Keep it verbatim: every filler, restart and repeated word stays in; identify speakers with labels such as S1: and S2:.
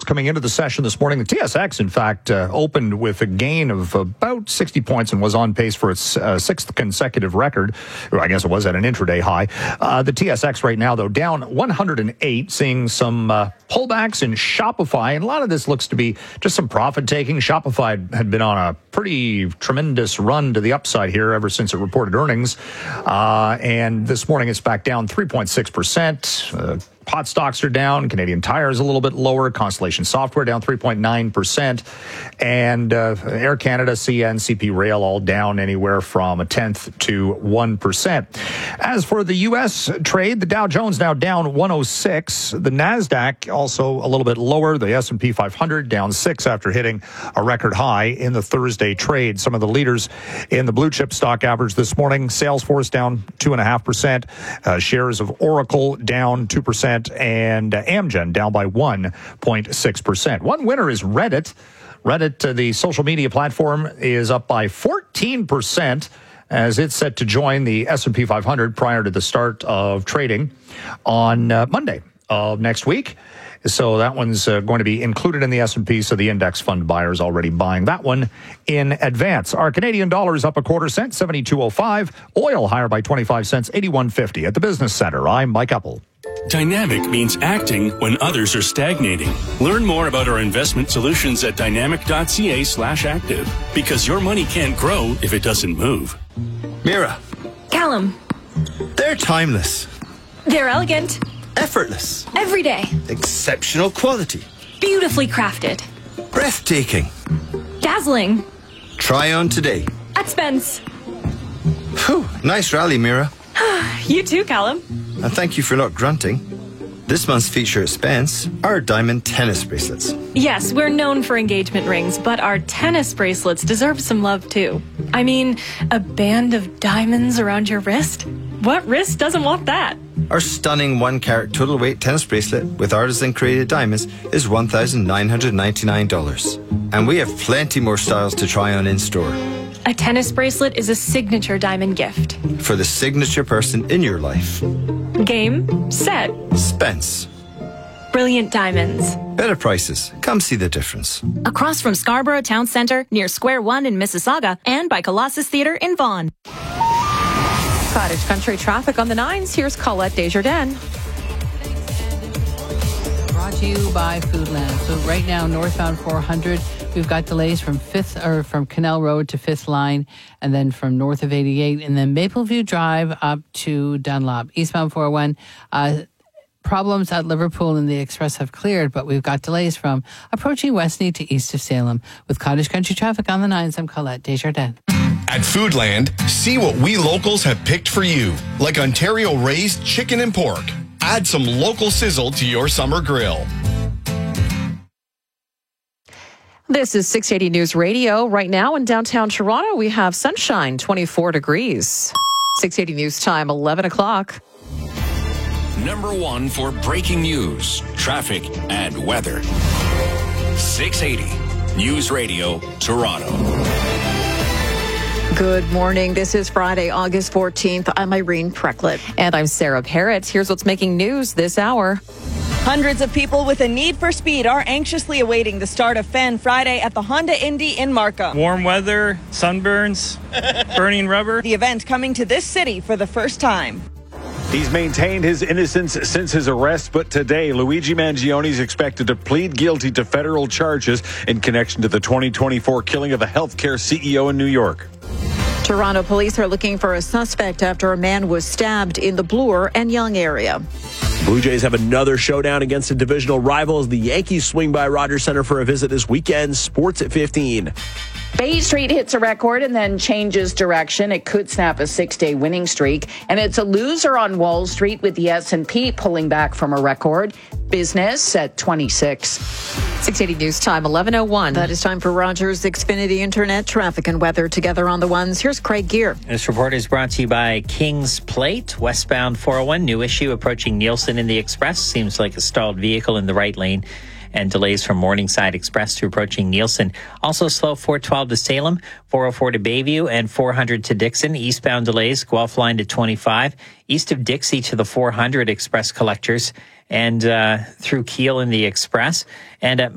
S1: coming into the session this morning. The T S X, in fact, uh, opened with a gain of about sixty points and was on pace for its uh, sixth consecutive record. Or I guess it was at an intraday high. Uh, the T S X right now, though, down one hundred eight, seeing some uh, pullbacks in Shopify. And a lot of this looks to be just some profit taking. Shopify had been on a pretty tremendous run to the upside here ever since it reported earnings. Uh, and this morning it's back down three point six percent. Uh, pot stocks are down. Canadian Tire is a little bit lower. Constellation Software down three point nine percent. And uh, Air Canada, C N, C P Rail all down anywhere from a tenth to one percent. As for the U S trade, the Dow Jones now down one oh six. The NASDAQ also a little bit lower. The S and P five hundred down six after hitting a record high in the Thursday trade. Some of the leaders in the blue chip stock average this morning: Salesforce down two point five percent. Uh, shares of Oracle down two percent. And uh, Amgen down by one point six percent. One winner is Reddit. Reddit, uh, the social media platform, is up by fourteen percent as it's set to join the S and P five hundred prior to the start of trading on uh, Monday of next week. So that one's uh, going to be included in the S and P, so the index fund buyers already buying that one in advance. Our Canadian dollar is up a quarter cent, seventy-two oh five. Oil higher by twenty-five cents, eighty-one fifty. At the Business Center, I'm Mike Eppel.
S2: Dynamic means acting when others are stagnating. Learn more about our investment solutions at dynamic.ca slash active. Because your money can't grow if it doesn't move.
S3: Mira.
S4: Callum.
S3: They're timeless.
S4: They're elegant.
S3: Effortless.
S4: Every day.
S3: Exceptional quality.
S4: Beautifully crafted.
S3: Breathtaking.
S4: Dazzling.
S3: Try on today.
S4: At Spence.
S3: Whew, nice rally, Mira.
S4: You too, Callum.
S3: And thank you for not grunting. This month's feature at Spence are diamond tennis bracelets.
S4: Yes, we're known for engagement rings, but our tennis bracelets deserve some love too. I mean, a band of diamonds around your wrist? What wrist doesn't want that?
S3: Our stunning one-carat total weight tennis bracelet with artisan-created diamonds is one thousand nine hundred ninety-nine dollars. And we have plenty more styles to try on in-store.
S4: A tennis bracelet is a signature diamond gift.
S3: For the signature person in your life.
S4: Game, set.
S3: Spence.
S4: Brilliant diamonds.
S3: Better prices. Come see the difference.
S5: Across from Scarborough Town Centre, near Square One in Mississauga, and by Colossus Theatre in Vaughan.
S6: Cottage Country traffic on the nines. Here's Colette Desjardins.
S7: Brought to you by Foodland. So right now, northbound four hundred, we've got delays from fifth or from Canal Road to fifth Line, and then from north of eighty-eight, and then Mapleview Drive up to Dunlop. Eastbound four oh one, uh, problems at Liverpool and the Express have cleared, but we've got delays from approaching Westney to east of Salem. With Cottage Country traffic on the nines, I'm Colette Desjardins.
S8: At Foodland, see what we locals have picked for you, like Ontario-raised chicken and pork. Add some local sizzle to your summer grill.
S6: This is six eighty News Radio. Right now in downtown Toronto, we have sunshine, twenty-four degrees. six eighty News time, eleven o'clock.
S2: Number one for breaking news, traffic, and weather. six eighty News Radio, Toronto.
S9: Good morning. This is Friday, August fourteenth. I'm Irene Precklett.
S6: And I'm Sarah Parrott. Here's what's making news this hour.
S10: Hundreds of people with a need for speed are anxiously awaiting the start of Fan Friday at the Honda Indy in Markham.
S11: Warm weather, sunburns, burning rubber.
S10: The event coming to this city for the first time.
S12: He's maintained his innocence since his arrest, but today Luigi Mangione is expected to plead guilty to federal charges in connection to the twenty twenty-four killing of a healthcare C E O in New York.
S9: Toronto police are looking for a suspect after a man was stabbed in the Bloor and Yonge area.
S13: Blue Jays have another showdown against a divisional rival as the Yankees swing by Rogers Center for a visit this weekend. Sports at fifteen.
S14: Bay Street hits a record and then changes direction. It could snap a six-day winning streak. And it's a loser on Wall Street with the S and P pulling back from a record. Business at twenty-six.
S6: six eighty News time, eleven oh one.
S9: That is time for Rogers Xfinity Internet traffic and weather together on the ones. Here's Craig Gear.
S15: This report is brought to you by Kings Plate. Westbound four oh one, new issue approaching Nielsen in the Express. Seems like a stalled vehicle in the right lane. And delays from Morningside Express to approaching Nielsen. Also slow four twelve to Salem, four oh four to Bayview, and four hundred to Dixon. Eastbound delays, Guelph line to twenty-five. East of Dixie to the four hundred Express collectors. And uh, through Kiel in the Express. And at